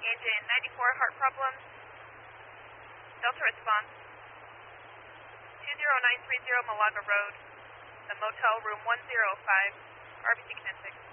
Engine 94, heart problems. Delta response. 20930 Malaga Road, the motel room 105, RBC Kinetic.